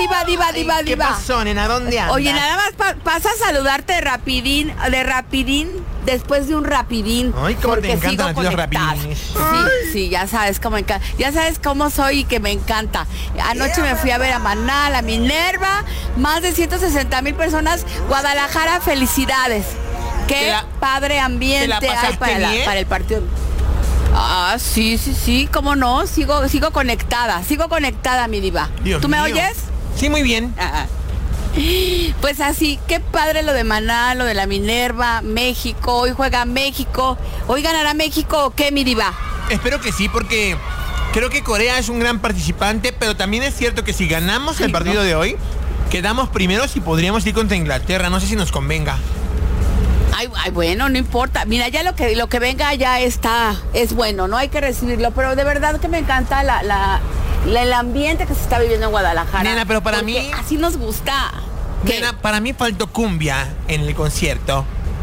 ¿Qué pasó, nena? ¿Dónde andas? Oye, nada más pasa a saludarte de rapidín, después de un rapidín. Ay, cómo te encantan los rapidines. Sí, ya sabes cómo ya sabes cómo soy y que me encanta. Anoche me fui a ver a Maná, a la Minerva, más de 160,000 personas. Guadalajara, felicidades. Qué padre ambiente hay para el partido. Ah, sí, cómo no, sigo conectada, mi diva. Dios ¿Tú me mío. oyes? Sí, muy bien. Pues así, qué padre lo de Maná, lo de la Minerva, México, hoy juega México. ¿Hoy ganará México o qué, mi diva? Espero que sí, porque creo que Corea es un gran participante, pero también es cierto que si ganamos el partido de hoy, quedamos primeros y podríamos ir contra Inglaterra. No sé si nos convenga. Ay, bueno, no importa. Mira, ya lo que venga ya es bueno, no hay que recibirlo, pero de verdad que me encanta el ambiente que se está viviendo en Guadalajara. Nena, pero para mí así nos gusta. Nena, para mí faltó cumbia en el concierto.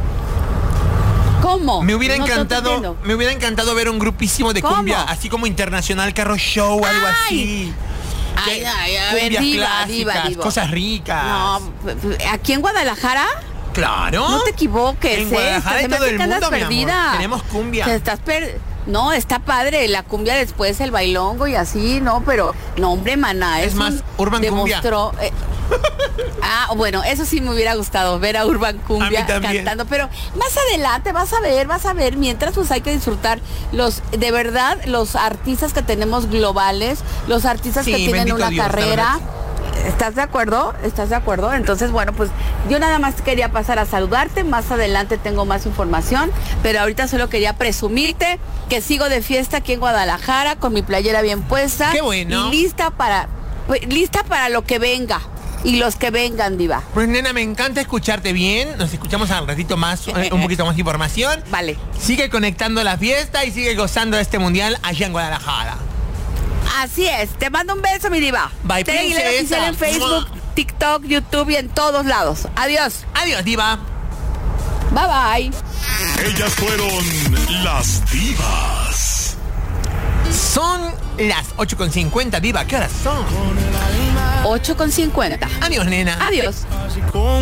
¿Cómo? Me hubiera encantado ver un grupísimo de cumbia, así como Internacional Carro Show, algo así. A ver, diva. Cosas ricas. No, ¿aquí en Guadalajara? Claro. No te equivoques, en Guadalajara y todo el mundo, mi amor. Tenemos cumbia. No, está padre la cumbia, después el bailongo y así, no, pero no, hombre, Maná. Es más, Urban Cumbia. Bueno, eso sí me hubiera gustado, ver a Urban Cumbia cantando, pero más adelante vas a ver, mientras pues hay que disfrutar de verdad, los artistas que tenemos globales, los artistas que tienen una carrera. ¿Estás de acuerdo? Entonces, bueno, pues yo nada más quería pasar a saludarte. Más adelante tengo más información, pero ahorita solo quería presumirte que sigo de fiesta aquí en Guadalajara con mi playera bien puesta. ¡Qué bueno! Y lista para lo que venga y los que vengan, diva. Pues, nena, me encanta escucharte bien. Nos escuchamos al ratito más, un poquito más de información. Vale. Sigue conectando la fiesta y sigue gozando de este mundial allá en Guadalajara. Así es, te mando un beso, mi diva. Bye, princesa. Oficial en Facebook, TikTok, YouTube y en todos lados. Adiós. Adiós, diva. Bye, bye. Ellas fueron las divas. Son las 8:50, diva. ¿Qué horas son? 8:50. Adiós, nena. Adiós.